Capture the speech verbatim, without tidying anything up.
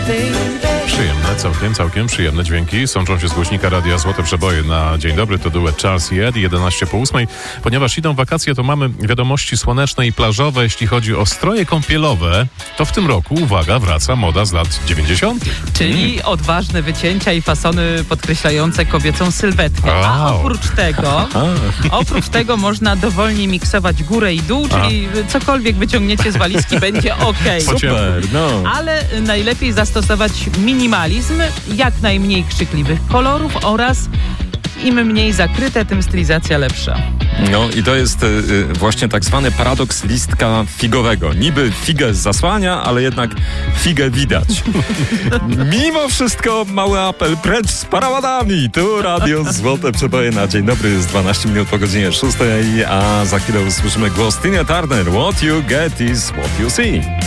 Przyjemne, całkiem, całkiem przyjemne dźwięki sączą się z głośnika Radia Złote Przeboje na dzień dobry. To duet Charles i Ed, jedenaście po ósmej. Ponieważ idą wakacje, to mamy wiadomości słoneczne i plażowe. Jeśli chodzi o stroje kąpielowe, to w tym roku, uwaga, wraca moda z lat dziewięćdziesiątych. Czyli hmm. odważne wycięcia i fasony podkreślające kobiecą sylwetkę. A Wow. oprócz tego, oprócz tego można dowolnie miksować górę i dół, czyli A. cokolwiek wyciągniecie z walizki będzie okej. Super, no. Ale najlepiej zastosować minimalizm, jak najmniej krzykliwych kolorów oraz im mniej zakryte, tym stylizacja lepsza. No i to jest y, właśnie tak zwany paradoks listka figowego. Niby figę zasłania, ale jednak figę widać. Mimo wszystko mały apel, precz z paraładami. Tu Radio Złote Przeboje na dzień dobry. Jest dwanaście minut po godzinie szóstej, a za chwilę usłyszymy głos Tina Turner. What you get is what you see.